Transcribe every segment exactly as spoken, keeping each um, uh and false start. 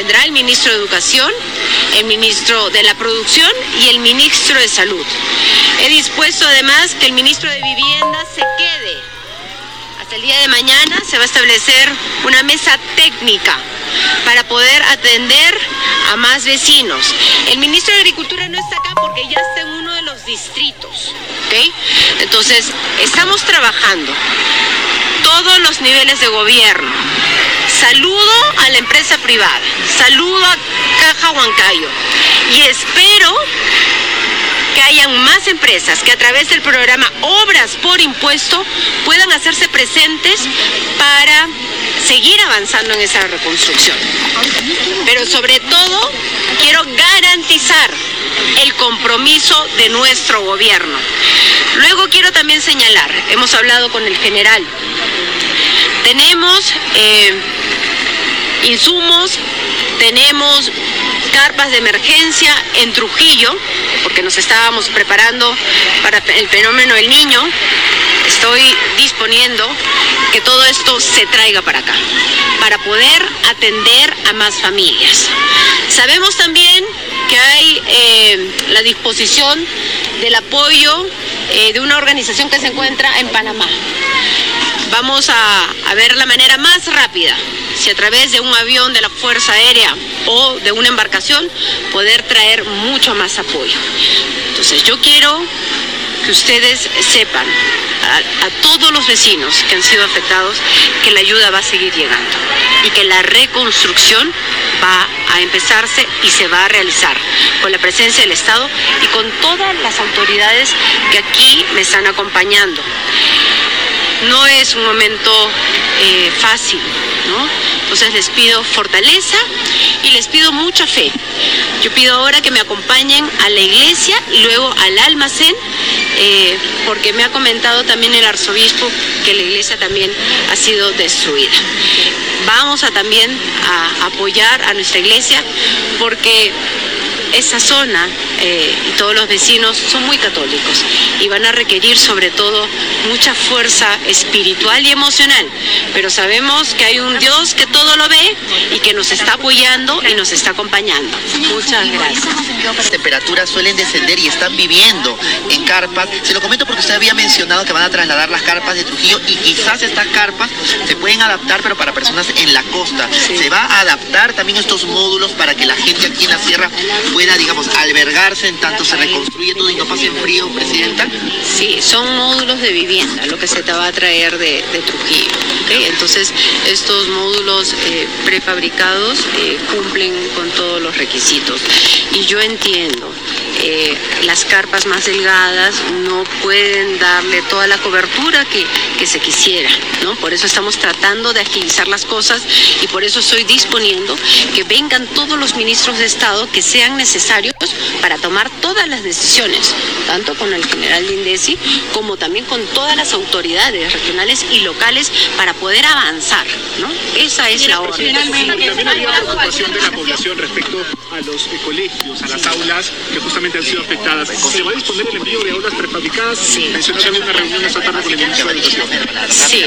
Vendrá el ministro de Educación, el ministro de la Producción y el ministro de Salud. He dispuesto además que el ministro de Vivienda se quede. Hasta el día de mañana se va a establecer una mesa técnica para poder atender a más vecinos. El ministro de Agricultura no está acá porque ya está en uno de los distritos, ¿ok? Entonces, estamos trabajando todos los niveles de gobierno. Saludo a la empresa privada, saludo a Caja Huancayo y espero que hayan más empresas que a través del programa Obras por Impuesto puedan hacerse presentes para seguir avanzando en esa reconstrucción. Pero sobre todo, quiero garantizar el compromiso de nuestro gobierno. Luego quiero también señalar, hemos hablado con el general, tenemos eh, insumos, tenemos carpas de emergencia en Trujillo, porque nos estábamos preparando para el fenómeno del Niño. Estoy disponiendo que todo esto se traiga para acá, para poder atender a más familias. Sabemos también que hay eh, la disposición del apoyo eh, de una organización que se encuentra en Panamá. Vamos a, a ver la manera más rápida, si a través de un avión de la Fuerza Aérea o de una embarcación, poder traer mucho más apoyo. Entonces yo quiero que ustedes sepan, a, a todos los vecinos que han sido afectados, que la ayuda va a seguir llegando y que la reconstrucción va a empezarse y se va a realizar con la presencia del Estado y con todas las autoridades que aquí me están acompañando. No es un momento eh, fácil, ¿no? Entonces les pido fortaleza y les pido mucha fe. Yo pido ahora que me acompañen a la iglesia y luego al almacén, eh, porque me ha comentado también el arzobispo que la iglesia también ha sido destruida. Vamos a también a apoyar a nuestra iglesia porque esa zona eh, y todos los vecinos son muy católicos y van a requerir sobre todo mucha fuerza espiritual y emocional, pero sabemos que hay un Dios que todo lo ve y que nos está apoyando y nos está acompañando. Muchas gracias. Las temperaturas suelen descender y están viviendo en carpas. Se lo comento porque usted había mencionado que van a trasladar las carpas de Trujillo y quizás estas carpas se pueden adaptar, pero para personas en la costa. Sí. Se va a adaptar también estos módulos para que la gente aquí en la sierra pueda, digamos, albergarse en tanto se reconstruye todo y no pasen frío, Presidenta. Sí, son módulos de vivienda lo que se te va a traer de, de Trujillo, ¿okay? Entonces estos módulos eh, prefabricados eh, cumplen con todos los requisitos y yo entiendo eh, las carpas más delgadas no pueden darle toda la cobertura que, que se quisiera, ¿no? Por eso estamos tratando de agilizar las cosas y por eso estoy disponiendo que vengan todos los ministros de Estado que sean necesarios para tomar todas las decisiones, tanto con el general Lindesi como también con todas las autoridades regionales y locales para poder avanzar, ¿no? Esa es la orden. Finalmente, también había preocupación de la población respecto a los eh, colegios, a las aulas que justamente han sido afectadas. ¿Se va a disponer el envío de aulas prefabricadas? Sí. Mencionó también una reunión esta tarde con el ministro de Educación. Sí,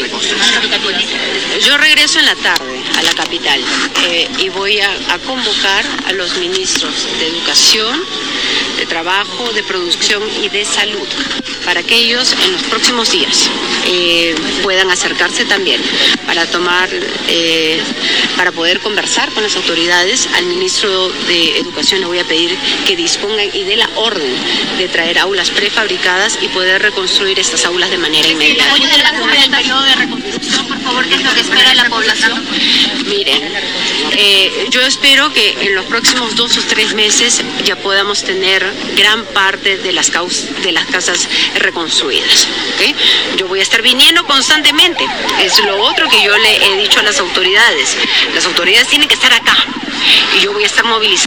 yo regreso en la tarde a la capital eh, y voy a, a convocar a los ministros de Educación, de Trabajo, de Producción y de Salud para que ellos en los próximos días eh, puedan acercarse también para tomar, eh, para poder conversar con las autoridades. Al ministro de Educación le voy a pedir que disponga y dé la orden de traer aulas prefabricadas y poder reconstruir estas aulas de manera inmediata. Hoy es el transcurso del periodo de reconstrucción, por favor, ¿qué es lo que espera la población? Miren, eh, yo espero que en los próximos dos o tres meses ya podamos tener gran parte de las, caus de las casas reconstruidas, ¿okay? Yo voy a estar viniendo constantemente, es lo otro que yo le he dicho a las autoridades. Las autoridades tienen que estar acá y yo voy a estar movilizando.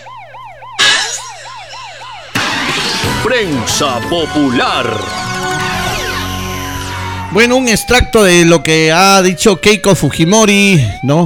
Prensa Popular. Bueno, un extracto de lo que ha dicho Keiko Fujimori, ¿no?